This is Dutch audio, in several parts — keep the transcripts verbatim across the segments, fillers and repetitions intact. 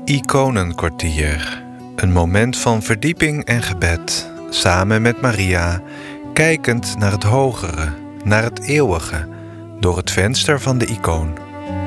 Iconenkwartier. Een moment van verdieping en gebed, samen met Maria, kijkend naar het hogere, naar het eeuwige, door het venster van de icoon.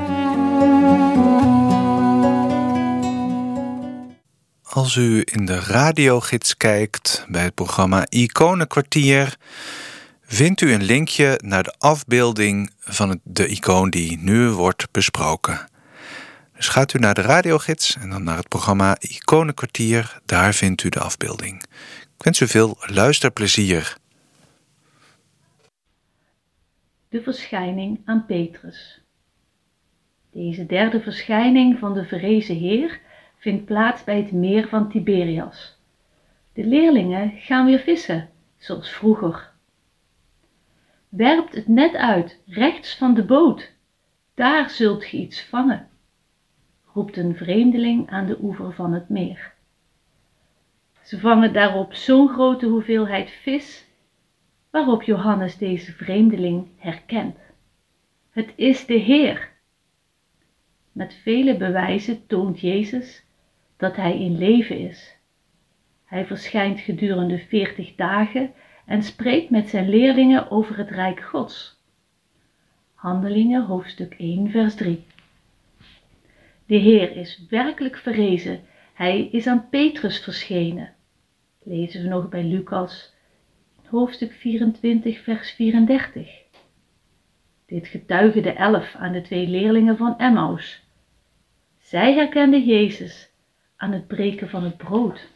Als u in de radiogids kijkt bij het programma Iconenkwartier, vindt u een linkje naar de afbeelding van het, de icoon die nu wordt besproken. Dus gaat u naar de radiogids en dan naar het programma Iconenkwartier, daar vindt u de afbeelding. Ik wens u veel luisterplezier. De verschijning aan Petrus. Deze derde verschijning van de verrezen Heer vindt plaats bij het meer van Tiberias. De leerlingen gaan weer vissen, zoals vroeger. Werpt het net uit, rechts van de boot, daar zult ge iets vangen, roept een vreemdeling aan de oever van het meer. Ze vangen daarop zo'n grote hoeveelheid vis, waarop Johannes deze vreemdeling herkent. Het is de Heer. Met vele bewijzen toont Jezus dat hij in leven is. Hij verschijnt gedurende veertig dagen en spreekt met zijn leerlingen over het Rijk Gods. Handelingen hoofdstuk één vers drie. De Heer is werkelijk verrezen. Hij is aan Petrus verschenen. Lezen we nog bij Lucas, hoofdstuk vierentwintig vers vierendertig. Dit getuigen de elf aan de twee leerlingen van Emmaus. Zij herkenden Jezus aan het breken van het brood.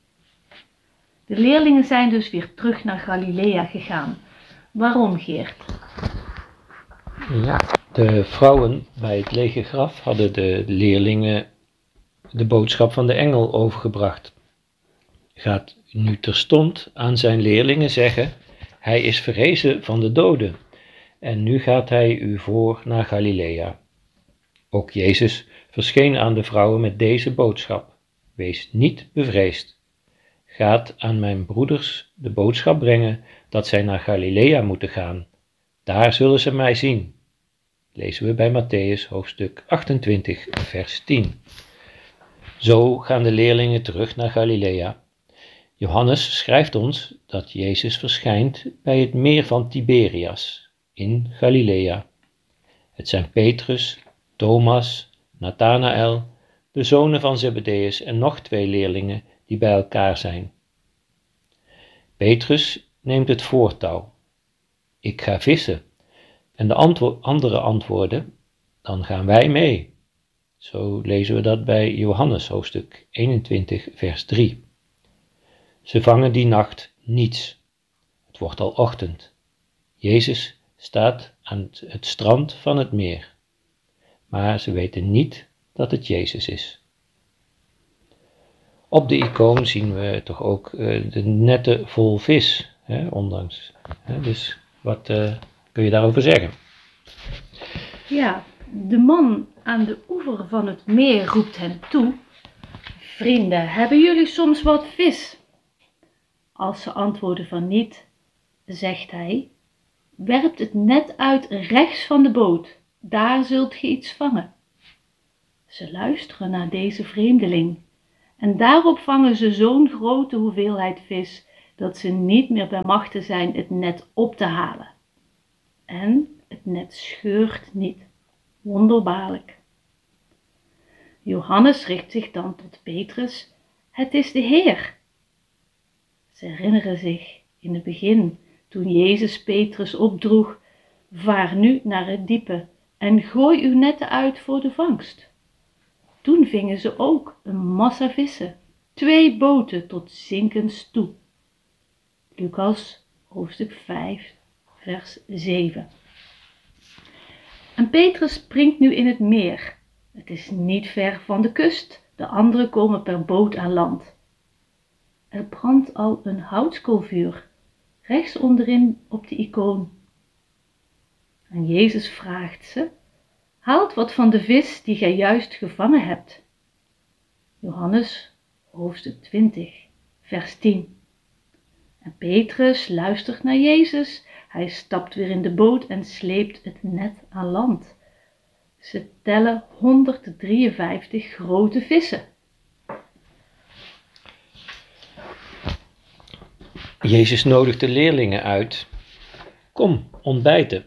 De leerlingen zijn dus weer terug naar Galilea gegaan. Waarom, Geert? Ja, de vrouwen bij het lege graf hadden de leerlingen de boodschap van de engel overgebracht. Gaat nu terstond aan zijn leerlingen zeggen, hij is verrezen van de doden en nu gaat hij u voor naar Galilea. Ook Jezus verscheen aan de vrouwen met deze boodschap, wees niet bevreesd. Gaat aan mijn broeders de boodschap brengen dat zij naar Galilea moeten gaan. Daar zullen ze mij zien. Lezen we bij Mattheüs hoofdstuk achtentwintig vers tien. Zo gaan de leerlingen terug naar Galilea. Johannes schrijft ons dat Jezus verschijnt bij het meer van Tiberias in Galilea. Het zijn Petrus, Thomas, Nathanael, de zonen van Zebedeus en nog twee leerlingen die bij elkaar zijn. Petrus neemt het voortouw. Ik ga vissen. En de antwo- andere antwoorden, dan gaan wij mee. Zo lezen we dat bij Johannes hoofdstuk eenentwintig vers drie. Ze vangen die nacht niets. Het wordt al ochtend. Jezus staat aan het strand van het meer. Maar ze weten niet dat het Jezus is. Op de icoon zien we toch ook uh, de netten vol vis, hè, ondanks. Hè, dus wat uh, kun je daarover zeggen? Ja, de man aan de oever van het meer roept hen toe. Vrienden, hebben jullie soms wat vis? Als ze antwoorden van niet, zegt hij, werpt het net uit rechts van de boot, daar zult ge iets vangen. Ze luisteren naar deze vreemdeling en daarop vangen ze zo'n grote hoeveelheid vis dat ze niet meer bij machte zijn het net op te halen. En het net scheurt niet, wonderbaarlijk. Johannes richt zich dan tot Petrus, het is de Heer. Ze herinneren zich in het begin, toen Jezus Petrus opdroeg, vaar nu naar het diepe en gooi uw netten uit voor de vangst. Toen vingen ze ook een massa vissen, twee boten tot zinkens toe. Lucas hoofdstuk vijf vers zeven. En Petrus springt nu in het meer. Het is niet ver van de kust, de anderen komen per boot aan land. Er brandt al een houtskoolvuur, rechts onderin op de icoon. En Jezus vraagt ze, haalt wat van de vis die gij juist gevangen hebt. Johannes, hoofdstuk twintig, vers tien. En Petrus luistert naar Jezus, hij stapt weer in de boot en sleept het net aan land. Ze tellen honderddrieënvijftig grote vissen, Jezus nodigt de leerlingen uit. Kom, ontbijten.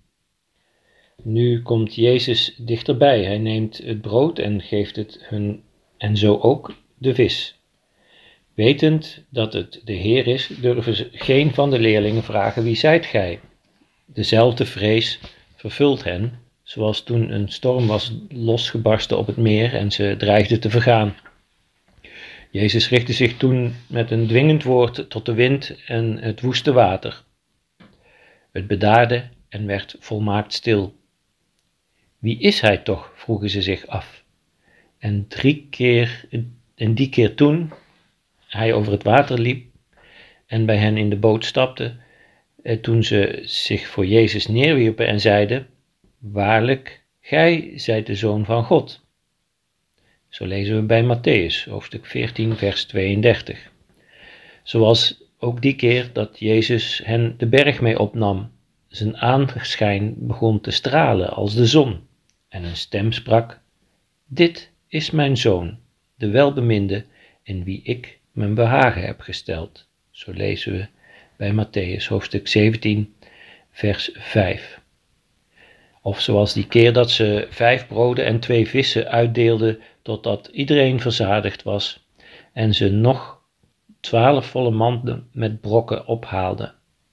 Nu komt Jezus dichterbij. Hij neemt het brood en geeft het hun en zo ook de vis. Wetend dat het de Heer is, durven ze geen van de leerlingen vragen: wie zijt gij? Dezelfde vrees vervult hen, zoals toen een storm was losgebarsten op het meer en ze dreigden te vergaan. Jezus richtte zich toen met een dwingend woord tot de wind en het woeste water. Het bedaarde en werd volmaakt stil. Wie is hij toch? Vroegen ze zich af. En drie keer, en die keer toen hij over het water liep en bij hen in de boot stapte, toen ze zich voor Jezus neerwierpen en zeiden: waarlijk, gij zijt de Zoon van God. Zo lezen we bij Mattheüs, hoofdstuk veertien, vers tweeëndertig. Zoals ook die keer dat Jezus hen de berg mee opnam. Zijn aanschijn begon te stralen als de zon. En een stem sprak: dit is mijn Zoon, de welbeminde, in wie ik mijn behagen heb gesteld. Zo lezen we bij Mattheüs, hoofdstuk zeventien, vers vijf. Of zoals die keer dat ze vijf broden en twee vissen uitdeelden, totdat iedereen verzadigd was, en ze nog twaalf volle manden met brokken ophaalden.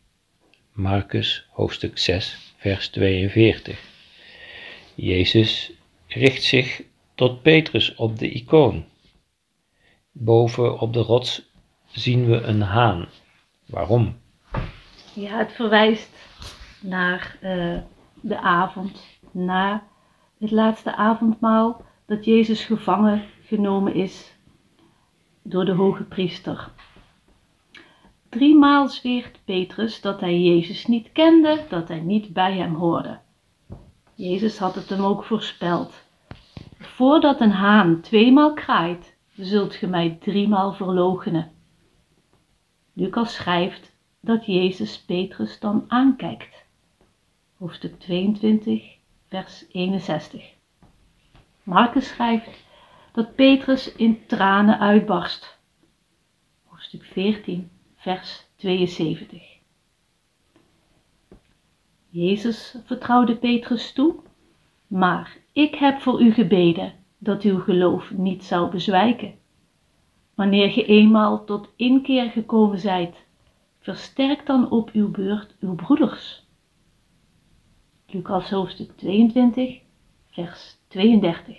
Marcus, hoofdstuk zes, vers tweeënveertig. Jezus richt zich tot Petrus op de icoon. Boven op de rots zien we een haan. Waarom? Ja, het verwijst naar uh, de avond, na het laatste avondmaal, dat Jezus gevangen genomen is door de hoge priester. Driemaal zweert Petrus dat hij Jezus niet kende, dat hij niet bij hem hoorde. Jezus had het hem ook voorspeld. Voordat een haan tweemaal kraait, zult ge mij driemaal verloochenen. Lucas schrijft dat Jezus Petrus dan aankijkt. Hoofdstuk tweeëntwintig, vers eenenzestig. Marcus schrijft dat Petrus in tranen uitbarst. Hoofdstuk veertien, vers tweeënzeventig. Jezus vertrouwde Petrus toe: maar ik heb voor u gebeden dat uw geloof niet zou bezwijken. Wanneer ge eenmaal tot inkeer gekomen zijt, versterk dan op uw beurt uw broeders. Lucas hoofdstuk tweeëntwintig, vers tweeëndertig.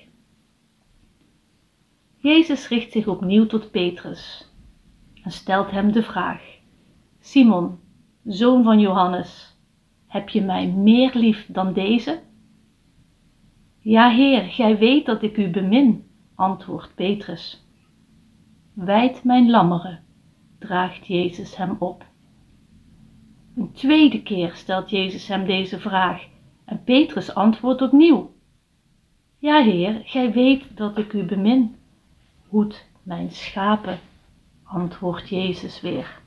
Jezus richt zich opnieuw tot Petrus en stelt hem de vraag: Simon, zoon van Johannes, heb je mij meer lief dan deze? Ja, Heer, gij weet dat ik u bemin, antwoordt Petrus. Wijd mijn lammeren, draagt Jezus hem op. Een tweede keer stelt Jezus hem deze vraag en Petrus antwoordt opnieuw. Ja, Heer, gij weet dat ik u bemin. Hoed mijn schapen, antwoordt Jezus weer.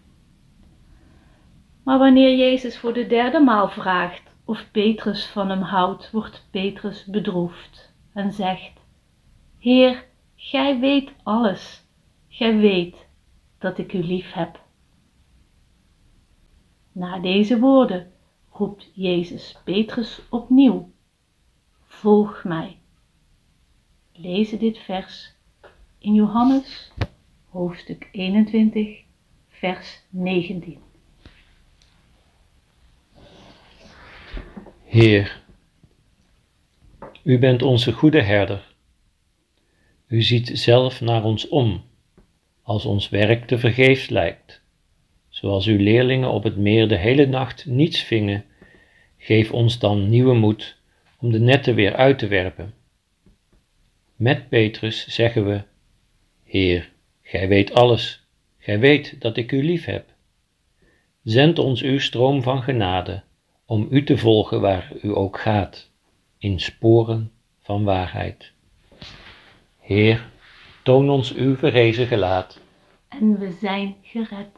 Maar wanneer Jezus voor de derde maal vraagt of Petrus van hem houdt, wordt Petrus bedroefd en zegt: Heer, gij weet alles. Gij weet dat ik u lief heb. Na deze woorden roept Jezus Petrus opnieuw: volg mij. Lees dit vers in Johannes, hoofdstuk eenentwintig, vers negentien. Heer, u bent onze goede herder. U ziet zelf naar ons om, als ons werk te vergeefs lijkt. Zoals uw leerlingen op het meer de hele nacht niets vingen, geef ons dan nieuwe moed om de netten weer uit te werpen. Met Petrus zeggen we: Heer, gij weet alles, gij weet dat ik u lief heb. Zend ons uw stroom van genade, om u te volgen waar u ook gaat, in sporen van waarheid. Heer, toon ons uw verrezen gelaat. En we zijn gered.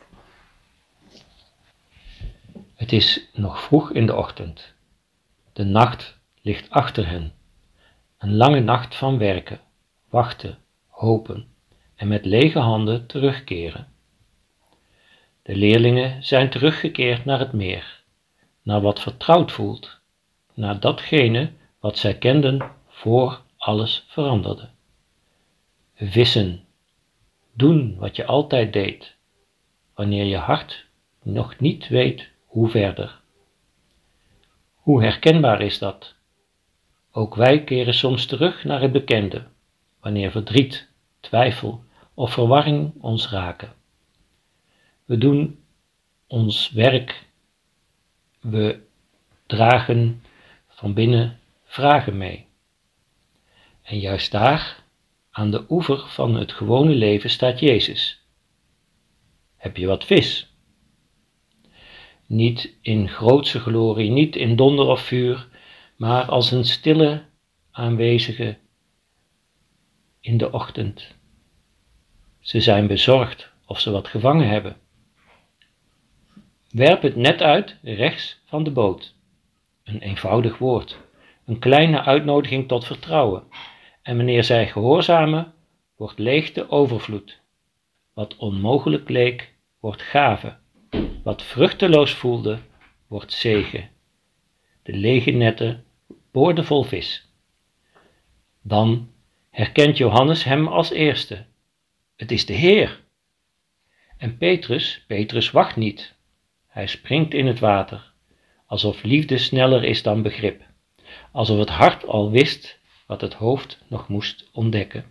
Het is nog vroeg in de ochtend. De nacht ligt achter hen. Een lange nacht van werken, wachten, hopen en met lege handen terugkeren. De leerlingen zijn teruggekeerd naar het meer, naar wat vertrouwd voelt, naar datgene wat zij kenden voor alles veranderde. Vissen, doen wat je altijd deed, wanneer je hart nog niet weet hoe verder. Hoe herkenbaar is dat? Ook wij keren soms terug naar het bekende, wanneer verdriet, twijfel of verwarring ons raken. We doen ons werk, we dragen van binnen vragen mee. En juist daar, aan de oever van het gewone leven, staat Jezus. Heb je wat vis? Niet in grootse glorie, niet in donder of vuur, maar als een stille aanwezige in de ochtend. Ze zijn bezorgd of ze wat gevangen hebben. Werp het net uit rechts van de boot. Een eenvoudig woord, een kleine uitnodiging tot vertrouwen. En wanneer zij gehoorzamen, wordt leegte overvloed. Wat onmogelijk leek, wordt gave. Wat vruchteloos voelde, wordt zegen. De lege netten boordevol vis. Dan herkent Johannes hem als eerste. Het is de Heer. En Petrus, Petrus wacht niet. Hij springt in het water, alsof liefde sneller is dan begrip. Alsof het hart al wist wat het hoofd nog moest ontdekken.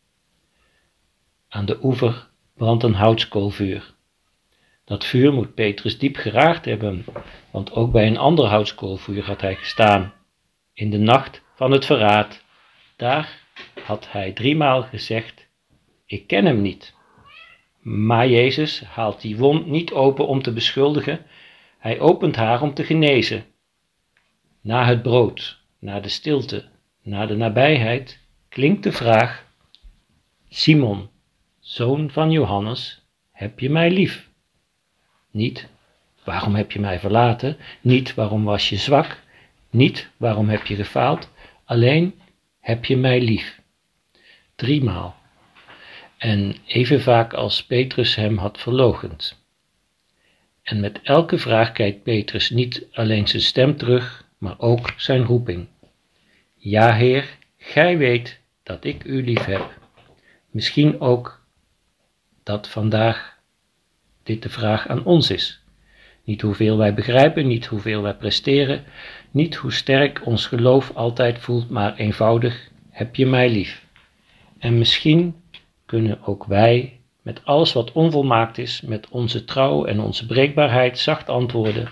Aan de oever brandt een houtskoolvuur. Dat vuur moet Petrus diep geraakt hebben, want ook bij een ander houtskoolvuur had hij gestaan. In de nacht van het verraad, daar had hij driemaal gezegd, ik ken hem niet. Maar Jezus haalt die wond niet open om te beschuldigen, hij opent haar om te genezen. Na het brood, na de stilte, na de nabijheid, klinkt de vraag, Simon, zoon van Johannes, heb je mij lief? Niet, waarom heb je mij verlaten? Niet, waarom was je zwak? Niet, waarom heb je gefaald? Alleen, heb je mij lief? Driemaal. En even vaak als Petrus hem had verloochend. En met elke vraag kijkt Petrus niet alleen zijn stem terug, maar ook zijn roeping. Ja, Heer, gij weet dat ik u lief heb. Misschien ook dat vandaag dit de vraag aan ons is. Niet hoeveel wij begrijpen, niet hoeveel wij presteren, niet hoe sterk ons geloof altijd voelt, maar eenvoudig, heb je mij lief? En misschien kunnen ook wij, met alles wat onvolmaakt is, met onze trouw en onze breekbaarheid, zacht antwoorden,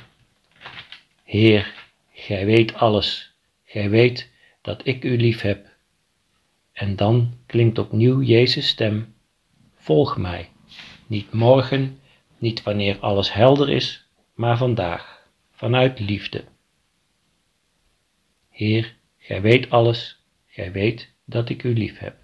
Heer, gij weet alles, gij weet dat ik u lief heb. En dan klinkt opnieuw Jezus' stem, volg mij, niet morgen, niet wanneer alles helder is, maar vandaag, vanuit liefde. Heer, gij weet alles, gij weet dat ik u lief heb.